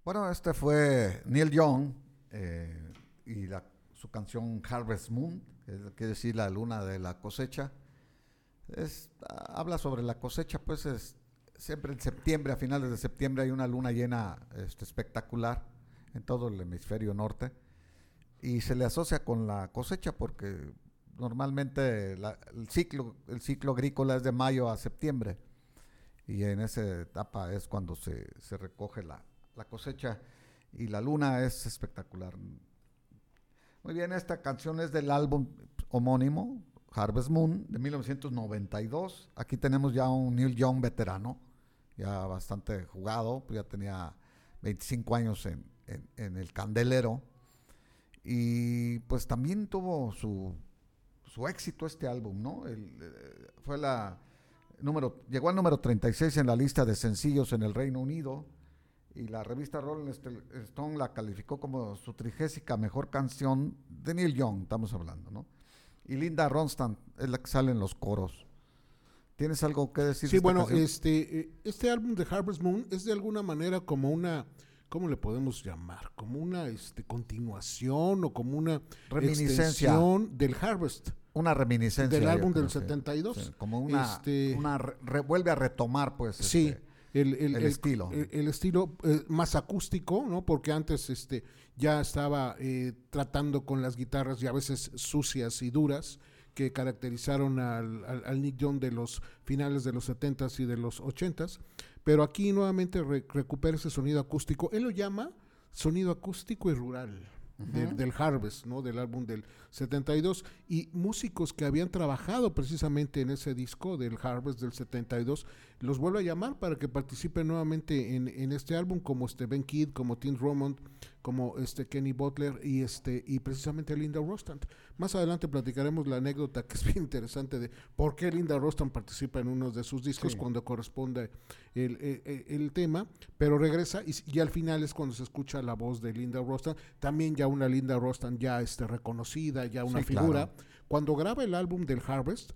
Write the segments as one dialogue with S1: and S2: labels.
S1: Bueno, este fue Neil Young y su canción Harvest Moon, que quiere decir la luna de la cosecha. Habla sobre la cosecha, pues siempre en septiembre, a finales de septiembre, hay una luna llena espectacular en todo el hemisferio norte y se le asocia con la cosecha porque normalmente el ciclo agrícola es de mayo a septiembre y en esa etapa es cuando se recoge la cosecha y la luna es espectacular. Muy bien, esta canción es del álbum homónimo, Harvest Moon, de 1992. Aquí tenemos ya un Neil Young veterano, ya bastante jugado, pues ya tenía 25 años en el candelero. Y pues también tuvo su éxito este álbum, ¿no? Llegó al número 36 en la lista de sencillos en el Reino Unido y la revista Rolling Stone la calificó como su 30ª mejor canción de Neil Young, estamos hablando, ¿no? Y Linda Ronstadt es la que sale en los coros. ¿Tienes algo que decir
S2: Sí,
S1: de esta
S2: bueno,
S1: canción?
S2: este álbum de Harvest Moon es de alguna manera como una, ¿cómo le podemos llamar? Como una continuación o como una
S1: Reminiscencia.
S2: extensión del Harvest.
S1: Una reminiscencia.
S2: Del álbum del
S1: Sí.
S2: 72.
S1: Sí, como vuelve a retomar, pues,
S2: sí, el
S1: estilo.
S2: El estilo más acústico, ¿no? Porque antes ya estaba tratando con las guitarras y a veces sucias y duras que caracterizaron al Nick Young de los finales de los 70s y de los 80s, pero aquí nuevamente recupera ese sonido acústico. Él lo llama sonido acústico y rural. Del Harvest, ¿no? Del álbum del 72, y músicos que habían trabajado precisamente en ese disco del Harvest del 72 los vuelve a llamar para que participen nuevamente en este álbum, como Ben Kidd, como Tim Drummond, como Kenny Butler y precisamente Linda Ronstadt. Más adelante platicaremos la anécdota que es bien interesante de por qué Linda Ronstadt participa en uno de sus discos, sí, cuando corresponde el tema, pero regresa y al final es cuando se escucha la voz de Linda Ronstadt, también ya una Linda Ronstadt ya reconocida, ya una, sí, figura. Claro. Cuando graba el álbum del Harvest,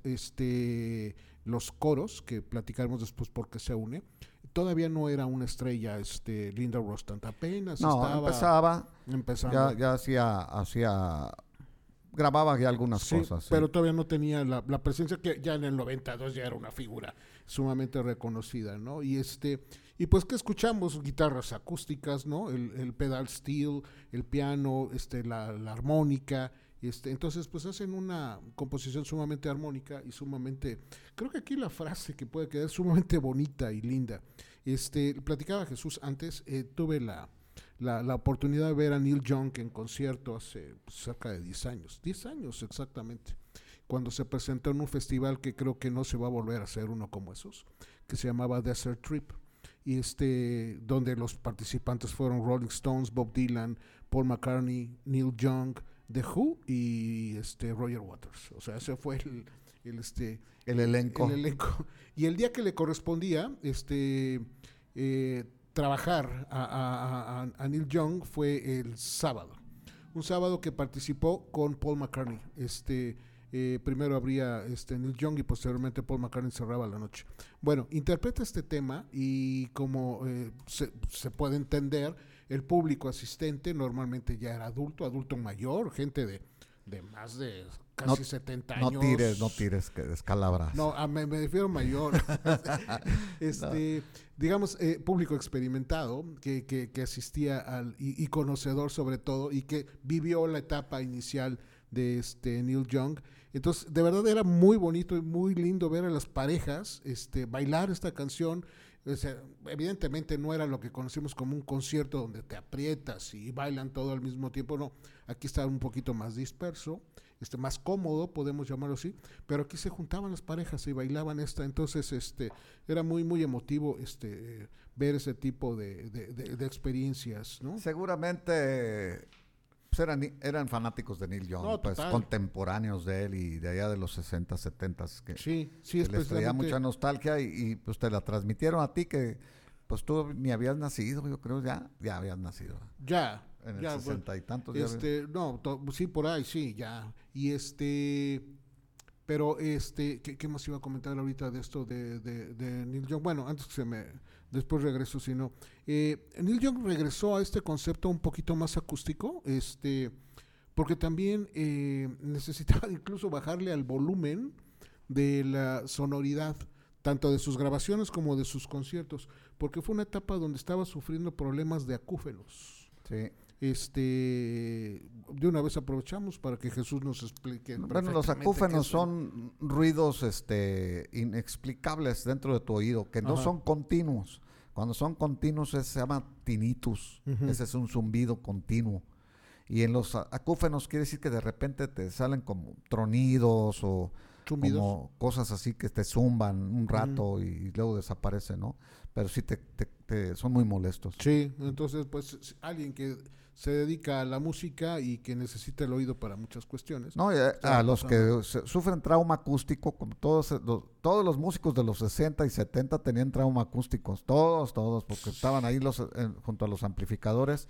S2: los coros, que platicaremos después por qué se une, todavía no era una estrella Linda Ronstadt, apenas
S1: estaba
S2: empezando.
S1: Ya hacía grababa ya algunas, sí, cosas, sí,
S2: pero todavía no tenía la presencia que ya en el 92 ya era una figura sumamente reconocida, ¿no? Y pues que escuchamos guitarras acústicas, ¿no? El pedal steel, el piano, la armónica. Entonces pues hacen una composición sumamente armónica y sumamente, creo que aquí la frase que puede quedar sumamente bonita y linda. Platicaba Jesús antes, tuve la oportunidad de ver a Neil Young en concierto hace cerca de 10 años exactamente, cuando se presentó en un festival que creo que no se va a volver a hacer uno como esos, que se llamaba Desert Trip, y donde los participantes fueron Rolling Stones, Bob Dylan, Paul McCartney, Neil Young, The Who y Roger Waters. O sea, ese fue
S1: el elenco.
S2: Y el día que le correspondía trabajar a Neil Young fue el sábado. Un sábado que participó con Paul McCartney. Primero habría Neil Young y posteriormente Paul McCartney cerraba la noche. Bueno, interpreta este tema y como se puede entender, el público asistente normalmente ya era adulto mayor, gente de más de casi 70 años.
S1: No tires, que descalabras.
S2: No, me refiero mayor. Digamos, público experimentado que asistía y conocedor sobre todo, y que vivió la etapa inicial de Neil Young. Entonces, de verdad era muy bonito y muy lindo ver a las parejas bailar esta canción. O sea, evidentemente no era lo que conocemos como un concierto donde te aprietas y bailan todo al mismo tiempo, no. Aquí estaba un poquito más disperso, más cómodo, podemos llamarlo así, pero aquí se juntaban las parejas y bailaban entonces era muy muy emotivo ver ese tipo de experiencias, ¿no?
S1: Seguramente pues eran fanáticos de Neil Young,
S2: no,
S1: pues contemporáneos de él y de allá de los 60, 70 que
S2: sí,
S1: que les traía mucha nostalgia y pues te la transmitieron a ti que pues tú ni habías nacido, yo creo ya habías nacido.
S2: Ya.
S1: En el 60 y tantos.
S2: Sí, por ahí, sí, ya. Y pero ¿qué más iba a comentar ahorita de esto de Neil Young? Bueno, antes que se me Después regresó, si no. Neil Young regresó a este concepto un poquito más acústico, porque también necesitaba incluso bajarle al volumen de la sonoridad, tanto de sus grabaciones como de sus conciertos, porque fue una etapa donde estaba sufriendo problemas de acúfenos.
S1: Sí.
S2: De una vez aprovechamos para que Jesús nos explique.
S1: Bueno, los acúfenos son ruidos inexplicables dentro de tu oído, que no son continuos. Cuando son continuos se llama tinnitus. Ese es un zumbido continuo. Y en los acúfenos quiere decir que de repente te salen como tronidos o como cosas así que te zumban un rato y luego desaparecen, ¿no? Pero sí son muy molestos.
S2: Sí, entonces pues alguien que se dedica a la música y que necesita el oído para muchas cuestiones.
S1: No, a los que sufren trauma acústico, como todos los músicos de los 60 y 70 tenían trauma acústicos, todos, porque estaban ahí junto a los amplificadores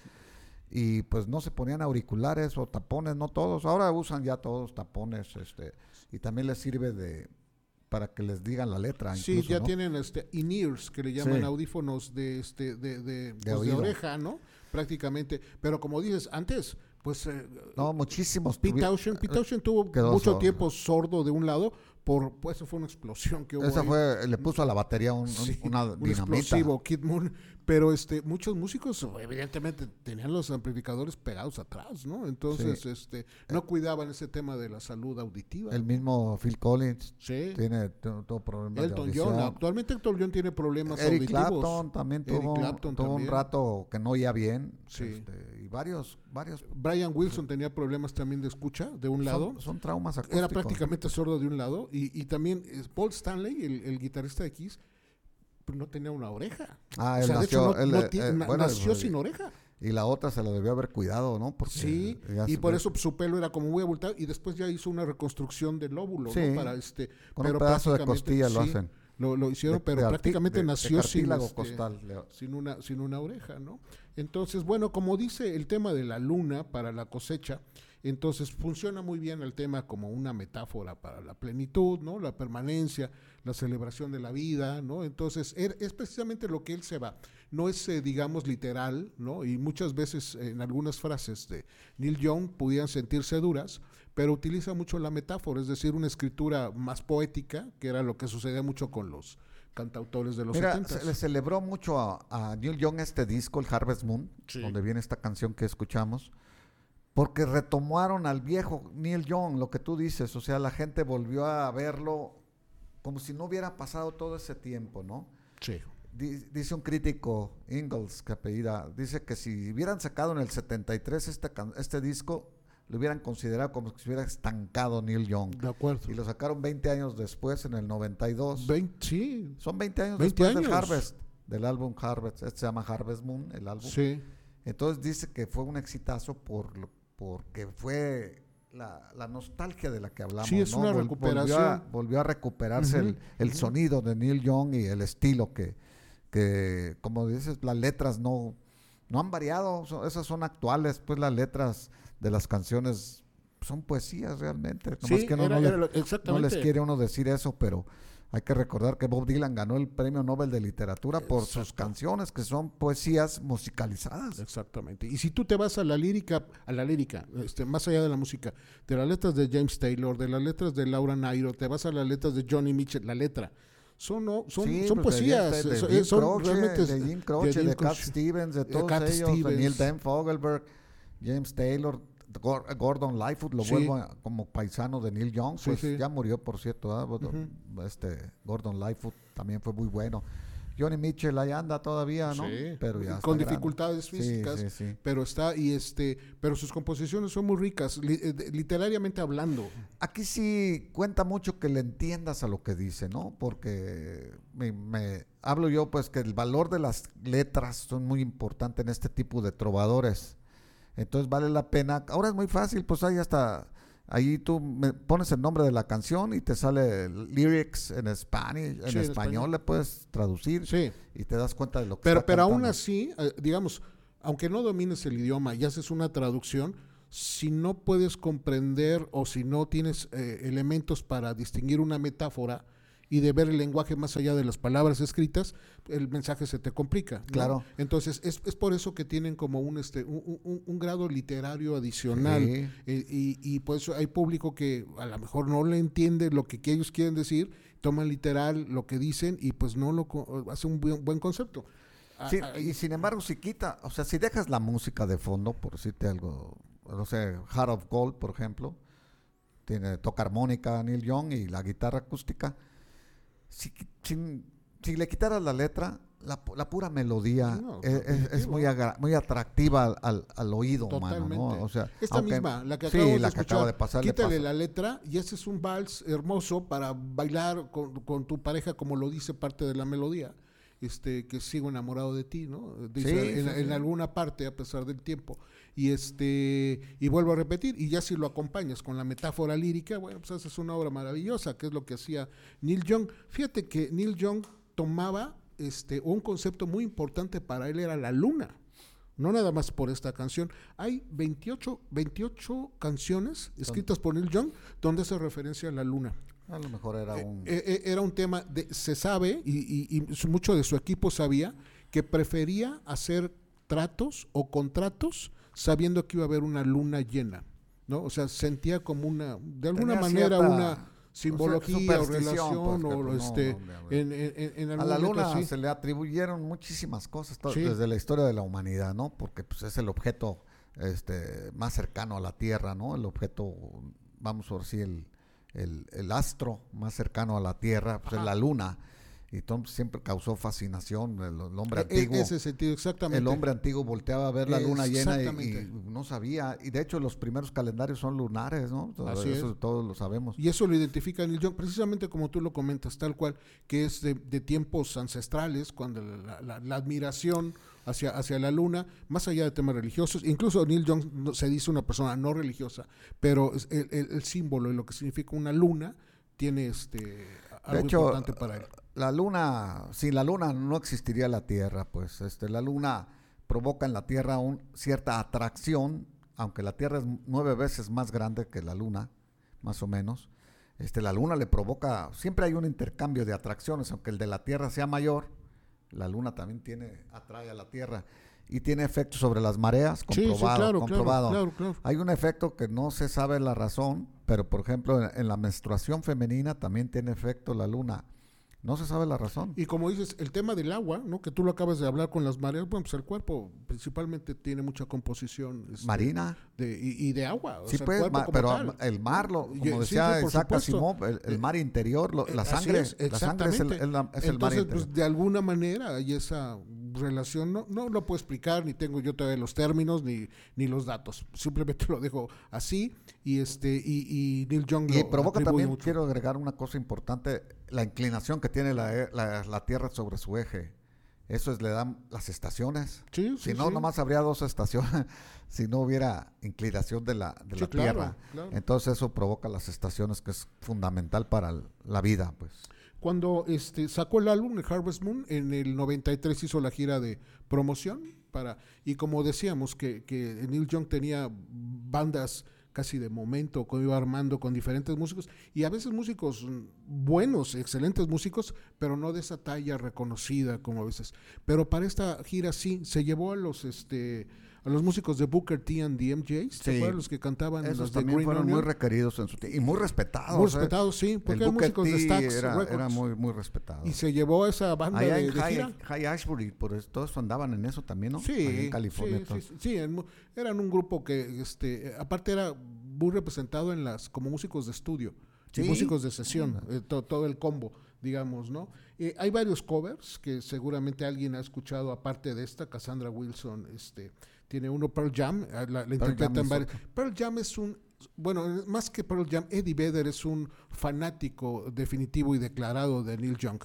S1: y pues no se ponían auriculares o tapones, no todos, ahora usan ya todos tapones, y también les sirve para que les digan la letra.
S2: Sí,
S1: incluso,
S2: ya
S1: ¿no?
S2: tienen in-ears, que le llaman audífonos de oreja, ¿no? Prácticamente. Pero como dices, antes, pues...
S1: no, muchísimos.
S2: Pete Townshend tuvo mucho tiempo sordo de un lado, pues eso fue una explosión que hubo.
S1: Esa le puso a la batería una dinamita.
S2: Un explosivo, Kid Moon. Pero muchos músicos evidentemente tenían los amplificadores pegados atrás, ¿no? Entonces, no cuidaban ese tema de la salud auditiva.
S1: El mismo Phil Collins
S2: tiene
S1: todo problemas
S2: Elton
S1: de audición.
S2: John, actualmente Elton John tiene problemas
S1: Eric
S2: auditivos.
S1: Clapton también tuvo un rato que no oía bien.
S2: Sí.
S1: Y varios.
S2: Brian Wilson tenía problemas también de escucha de un lado.
S1: Son traumas acústicos.
S2: Era prácticamente sordo de un lado. Y también Paul Stanley, el guitarrista de Kiss, no tenía una oreja.
S1: Él nació,
S2: nació sin oreja.
S1: Y la otra se la debió haber cuidado, ¿no? Porque
S2: sí, y por eso su pelo era como muy abultado y después ya hizo una reconstrucción del lóbulo, ¿no? Para
S1: con un pedazo de costilla lo hacen.
S2: Lo hicieron, pero prácticamente nació
S1: costal,
S2: sin una oreja, ¿no? Entonces, bueno, como dice el tema de la luna para la cosecha, entonces funciona muy bien el tema como una metáfora para la plenitud, ¿no? La permanencia, la celebración de la vida, ¿no? Entonces es precisamente lo que él se va. No es, digamos, literal, ¿no? Y muchas veces en algunas frases de Neil Young pudieran sentirse duras, pero utiliza mucho la metáfora, es decir, una escritura más poética, que era lo que sucedía mucho con los cantautores de los 70.
S1: Se le celebró mucho a Neil Young este disco, el Harvest Moon, donde viene esta canción que escuchamos, porque retomaron al viejo Neil Young, lo que tú dices, o sea, la gente volvió a verlo como si no hubiera pasado todo ese tiempo, ¿no?
S2: Sí.
S1: Dice un crítico, Ingalls, que apellida, dice que si hubieran sacado en el 73 este disco, lo hubieran considerado como si hubiera estancado Neil Young.
S2: De acuerdo.
S1: Y lo sacaron 20 años después, en el 92.
S2: Sí.
S1: Son 20 años después del Harvest, del álbum Harvest. Se llama Harvest Moon, el álbum.
S2: Sí.
S1: Entonces dice que fue un exitazo porque fue la nostalgia de la que hablamos.
S2: Sí, es una recuperación.
S1: Volvió a recuperarse el sonido de Neil Young y el estilo que como dices, las letras no han variado, esas son actuales, pues las letras de las canciones son poesías realmente.
S2: Sí,
S1: que no les quiere uno decir eso, pero hay que recordar que Bob Dylan ganó el Premio Nobel de Literatura por sus canciones, que son poesías musicalizadas.
S2: Exactamente. Y si tú te vas a la lírica, más allá de la música, de las letras de James Taylor, de las letras de Laura Nyro, te vas a las letras de Johnny Mitchell, la letra. Son poesías.
S1: De Jim Croce, de Cat Stevens, de todos ellos, de Neil Dan Fogelberg, James Taylor, Gordon Lightfoot, lo vuelvo como paisano de Neil Young, pues ya murió, por cierto, Gordon Lightfoot también fue muy bueno. Johnny Mitchell ahí anda todavía, ¿no?
S2: Sí,
S1: pero ya
S2: con dificultades físicas, pero está pero sus composiciones son muy ricas, literariamente hablando.
S1: Aquí sí cuenta mucho que le entiendas a lo que dice, ¿no? Porque hablo yo, pues, que el valor de las letras son muy importantes en este tipo de trovadores. Entonces vale la pena. Ahora es muy fácil, pues ahí tú pones el nombre de la canción y te sale lyrics en español le puedes traducir y te das cuenta de lo que está
S2: pero
S1: cantando.
S2: Aún así, digamos, aunque no domines el idioma y haces una traducción, si no puedes comprender o si no tienes elementos para distinguir una metáfora y de ver el lenguaje más allá de las palabras escritas, el mensaje se te complica, ¿no?
S1: Claro.
S2: Entonces es por eso que tienen como un grado literario adicional,
S1: Sí.
S2: y por eso hay público que a lo mejor no le entiende lo que ellos quieren decir, toman literal lo que dicen y pues no hace un buen concepto.
S1: Sí, y sin embargo, si si dejas la música de fondo, por decirte algo, no sé, Heart of Gold, por ejemplo, toca armónica Neil Young y la guitarra acústica, si le quitaras la letra, la pura melodía
S2: No,
S1: es muy atractiva al oído humano, ¿no?
S2: Totalmente.
S1: O sea,
S2: Esta misma, la que
S1: sí,
S2: acabo de
S1: la que acabo
S2: escuchar,
S1: de pasar,
S2: quítale
S1: le paso.
S2: la letra y ese es un vals hermoso para bailar con tu pareja, como lo dice parte de la melodía, que sigo enamorado de ti, ¿no? Dice
S1: Sí,
S2: en
S1: sí.
S2: alguna parte a pesar del tiempo. Y vuelvo a repetir, y ya si lo acompañas con la metáfora lírica, bueno, pues esa es una obra maravillosa, que es lo que hacía Neil Young. Fíjate que Neil Young tomaba un concepto muy importante para él, era la luna. No nada más por esta canción. Hay 28 canciones escritas por Neil Young donde hace referencia a la luna.
S1: A lo mejor era
S2: Era un tema, se sabe, y mucho de su equipo sabía, que prefería hacer tratos o contratos sabiendo que iba a haber una luna llena, ¿no? O sea, sentía como de alguna
S1: tenía
S2: manera
S1: cierta
S2: una simbología o
S1: superstición,
S2: relación,
S1: pues,
S2: o
S1: no, hombre.
S2: en
S1: A
S2: algún
S1: la
S2: momento
S1: luna
S2: así.
S1: se le atribuyeron muchísimas cosas
S2: Sí.
S1: desde la historia de la humanidad, ¿no? Porque pues es el objeto más cercano a la Tierra, ¿no? El objeto, vamos a decir, el astro más cercano a la Tierra, pues es la luna. Y entonces siempre causó fascinación el hombre antiguo.
S2: Ese sentido, exactamente.
S1: El hombre antiguo volteaba a ver la luna llena
S2: Exactamente.
S1: y no sabía. Y de hecho los primeros calendarios son lunares, ¿no?
S2: Así
S1: Eso
S2: es.
S1: todos lo sabemos.
S2: Y eso lo identifica Neil Young, precisamente como tú lo comentas, tal cual, que es de tiempos ancestrales, cuando la admiración hacia la luna, más allá de temas religiosos. Incluso Neil Young se dice una persona no religiosa, pero el símbolo y lo que significa una luna tiene algo
S1: De hecho,
S2: importante para él.
S1: sin la luna no existiría la Tierra, pues la luna provoca en la Tierra cierta atracción, aunque la Tierra es 9 veces más grande que la luna, más o menos. La luna le provoca, siempre hay un intercambio de atracciones, aunque el de la Tierra sea mayor, la luna también atrae a la Tierra y tiene efectos sobre las mareas, comprobado.
S2: Claro.
S1: Hay un efecto que no se sabe la razón, pero por ejemplo en la menstruación femenina también tiene efecto la luna. No se sabe la razón.
S2: Y como dices, el tema del agua, ¿no? Que tú lo acabas de hablar con las mareas, bueno, pues el cuerpo principalmente tiene mucha composición
S1: Marina.
S2: y de agua.
S1: Sí,
S2: o sea,
S1: pues,
S2: el cuerpo
S1: pero
S2: como tal.
S1: el mar, como
S2: Sí,
S1: decía
S2: por
S1: Isaac
S2: supuesto.
S1: Asimov, el mar interior, la
S2: Así
S1: sangre,
S2: es,
S1: la sangre es el mar
S2: Entonces,
S1: interior.
S2: pues de alguna manera hay esa relación, no lo puedo explicar, ni tengo yo todavía los términos ni los datos, simplemente lo dejo así, y Neil Young
S1: Y
S2: lo
S1: provoca
S2: atribuye
S1: también,
S2: mucho.
S1: quiero agregar una cosa importante, la inclinación que tiene la Tierra sobre su eje. Eso le dan las estaciones.
S2: Sí,
S1: Si
S2: sí,
S1: no,
S2: sí.
S1: nomás habría 2 estaciones, si no hubiera inclinación de la
S2: Sí,
S1: Tierra.
S2: claro.
S1: Entonces eso provoca las estaciones, que es fundamental para la vida, pues.
S2: Cuando sacó el álbum de Harvest Moon, en el 93 hizo la gira de promoción y como decíamos que Neil Young tenía bandas casi de momento, que iba armando con diferentes músicos, y a veces músicos buenos, excelentes músicos, pero no de esa talla reconocida como a veces. Pero para esta gira sí, se llevó a los músicos de Booker T and the MJs,
S1: Sí.
S2: ¿te acuerdas? Los que cantaban
S1: Esos
S2: los de
S1: también
S2: Green
S1: fueron
S2: Onion.
S1: muy requeridos en su tiempo y muy respetados.
S2: Muy respetados, sí, porque
S1: El
S2: hay
S1: Booker
S2: músicos de
S1: T
S2: Stax
S1: era
S2: Records.
S1: muy, muy respetado.
S2: Y se llevó a esa banda
S1: Allá
S2: de
S1: en
S2: gira.
S1: High Ashbury, por eso, todos andaban en eso también, ¿no?
S2: Sí,
S1: Allá en California.
S2: sí, eran un grupo que, aparte era muy representado como músicos de estudio, y
S1: Sí.
S2: músicos de sesión, todo el combo, digamos, ¿no? Hay varios covers que seguramente alguien ha escuchado, aparte de esta, Cassandra Wilson, tiene uno, Pearl Jam, la interpretan varios. Pearl Jam es bueno, más que Pearl Jam, Eddie Vedder es un fanático definitivo y declarado de Neil Young.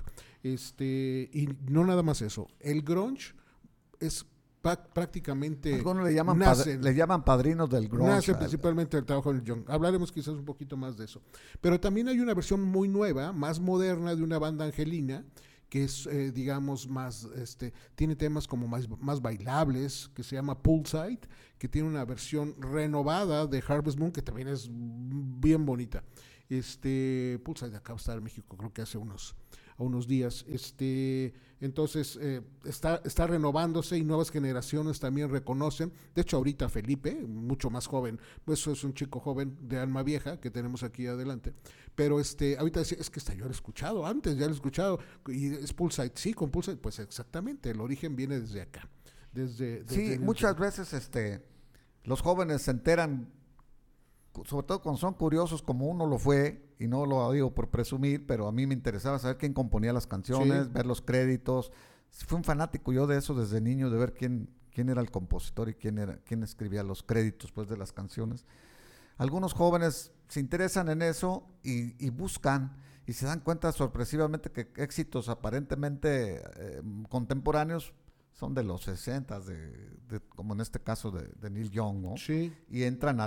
S2: Y no nada más eso. El grunge es prácticamente
S1: Algunos le llaman padrinos del grunge.
S2: Nace principalmente del trabajo de Neil Young. Hablaremos quizás un poquito más de eso. Pero también hay una versión muy nueva, más moderna, de una banda angelina, que es, digamos, más, tiene temas como más bailables, que se llama Poolside, que tiene una versión renovada de Harvest Moon, que también es bien bonita. Poolside acaba de estar en México, creo que hace unos días. Entonces, está renovándose y nuevas generaciones también reconocen. De hecho, ahorita Felipe, mucho más joven, pues es un chico joven de alma vieja que tenemos aquí adelante. Pero ahorita decía, es que yo lo he escuchado antes, ya lo he escuchado. Y es Poolside, sí, con Poolside, pues exactamente, el origen viene desde acá.
S1: Sí, muchas veces los jóvenes se enteran, sobre todo cuando son curiosos como uno lo fue, y no lo digo por presumir, pero a mí me interesaba saber quién componía las canciones, ver los créditos. Fui un fanático yo de eso desde niño, de ver quién era el compositor y quién escribía los créditos pues, de las canciones. Algunos jóvenes se interesan en eso y buscan y se dan cuenta sorpresivamente que éxitos aparentemente contemporáneos son de los 60, como en este caso de Neil Young, ¿no?
S2: Sí.
S1: Y entran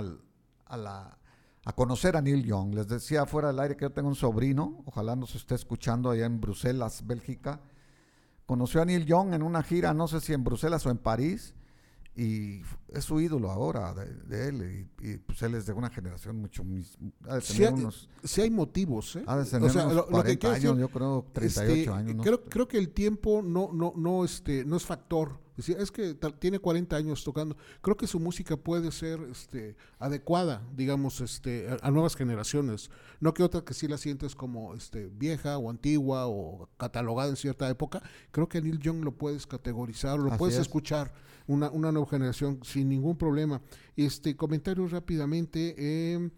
S1: a conocer a Neil Young. Les decía fuera del aire que yo tengo un sobrino, ojalá nos esté escuchando allá en Bruselas, Bélgica. Conoció a Neil Young en una gira, no sé si en Bruselas o en París, y es su ídolo ahora de él, y pues él es de una generación mucho ha de tener
S2: sí hay motivos, ¿eh?
S1: Ha de tener unos 40 años, yo creo 38 años.
S2: Creo que el tiempo no es factor. Es que tiene 40 años tocando. Creo que su música puede ser adecuada, digamos, a nuevas generaciones. No que otra que sí la sientes como vieja o antigua o catalogada en cierta época. Creo que Neil Young lo puedes categorizar, lo puedes escuchar una nueva generación sin ningún problema. Comentarios rápidamente.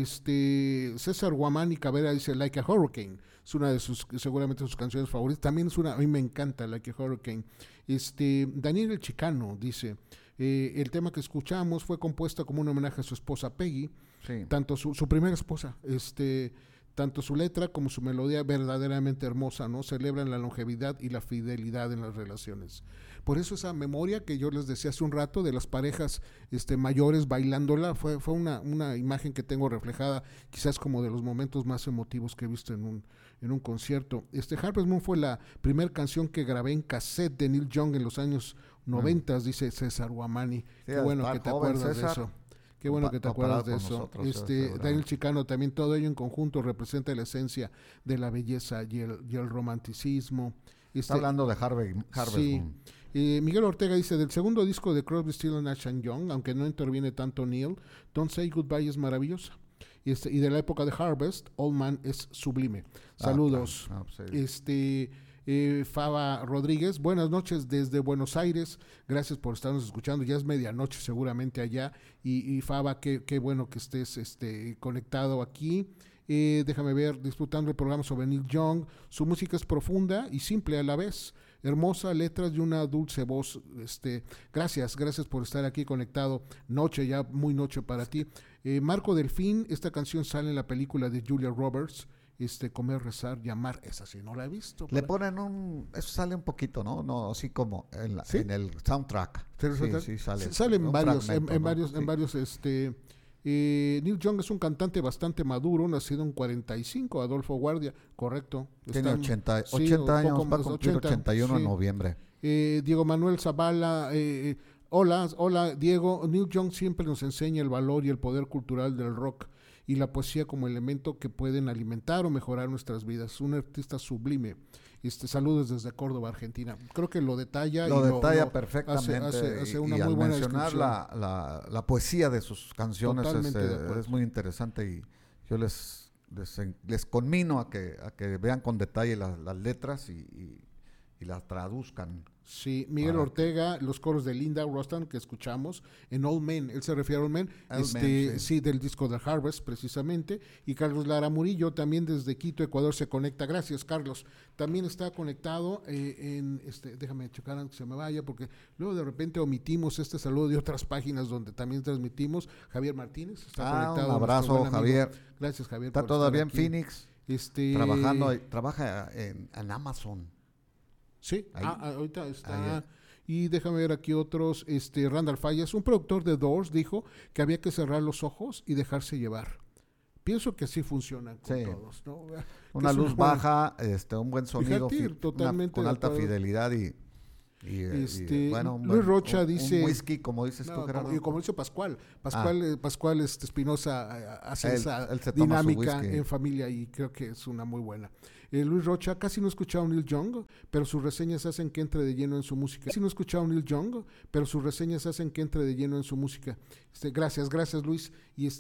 S2: César Guamani Cabrera dice Like a Hurricane, es una de seguramente sus canciones favoritas, también a mí me encanta Like a Hurricane. Daniel el Chicano dice el tema que escuchamos fue compuesta como un homenaje a su esposa Peggy,
S1: sí.
S2: Tanto su primera esposa, tanto su letra como su melodía verdaderamente hermosa, ¿no? Celebran la longevidad y la fidelidad en las relaciones. Por eso esa memoria que yo les decía hace un rato de las parejas mayores bailándola fue una imagen que tengo reflejada, quizás como de los momentos más emotivos que he visto en un concierto. Harvest Moon fue la primera canción que grabé en cassette de Neil Young en los años 90, dice César Guamani.
S1: Sí,
S2: qué bueno que te acuerdas
S1: César.
S2: de eso. Qué bueno que te acuerdas de eso. Daniel Chicano, también todo ello en conjunto representa la esencia de la belleza y el romanticismo.
S1: Está hablando de Harvest Moon.
S2: Miguel Ortega dice, del segundo disco de Crosby, Stills Nash & Young, aunque no interviene tanto Neil, Don't Say Goodbye es maravillosa. Y de la época de Harvest, Old Man es sublime. Saludos.
S1: Claro. Sí.
S2: Faba Rodríguez, buenas noches desde Buenos Aires, gracias por estarnos escuchando, ya es medianoche seguramente allá, y Faba, qué bueno que estés conectado aquí. Déjame ver, disfrutando el programa sobre Neil Young, su música es profunda y simple a la vez, hermosa, letras y una dulce voz. Gracias por estar aquí conectado, ya muy noche para ti. Marco Delfín, esta canción sale en la película de Julia Roberts, Comer, Rezar y Amar. Esa sí no la he visto.
S1: Le ponen eso sale un poquito, ¿no? Así como en el soundtrack. Sí, sale.
S2: Salen varios, en varios. Neil Young es un cantante bastante maduro, nacido en 45, Adolfo Guardia, correcto.
S1: Tiene 80 años, va a cumplir 81 en noviembre.
S2: Diego Manuel Zavala, hola Diego. Neil Young siempre nos enseña el valor y el poder cultural del rock y la poesía como elemento que pueden alimentar o mejorar nuestras vidas. Un artista sublime. Saludos desde Córdoba, Argentina. Creo que lo detalla
S1: perfectamente.
S2: Hace una
S1: y
S2: muy
S1: al
S2: buena
S1: mencionar
S2: descripción.
S1: la poesía de sus canciones
S2: es
S1: muy interesante, y yo les conmino a que vean con detalle las letras y las traduzcan.
S2: Sí, Miguel Ortega, los coros de Linda Ronstadt que escuchamos en Old Man, él se refiere a Old Man, sí, del disco de Harvest precisamente, y Carlos Lara Murillo también desde Quito, Ecuador se conecta. Gracias, Carlos. También está conectado déjame checar antes que se me vaya, porque luego de repente omitimos este saludo de otras páginas donde también transmitimos. Javier Martínez está conectado.
S1: Un abrazo, Javier.
S2: Gracias, Javier.
S1: Está todavía en Phoenix, trabaja en Amazon.
S2: Sí, ahorita está. Y déjame ver aquí otros. Randall Fallas, un productor de Doors, dijo que había que cerrar los ojos y dejarse llevar. Pienso que así funciona con todos, ¿no?
S1: Una luz baja, un buen sonido,
S2: totalmente
S1: con alta fidelidad, y
S2: Luis Rocha dice...
S1: Un whisky, como dices tú, Gerardo.
S2: Como dice Pascual. Pascual Espinosa hace esa
S1: él se toma
S2: dinámica
S1: su whisky
S2: en familia y creo que es una muy buena. Luis Rocha, casi no he escuchado a Neil Young, pero sus reseñas hacen que entre de lleno en su música. Casi no he escuchado a Neil Young, pero sus reseñas hacen que entre de lleno en su música. Gracias Luis. Y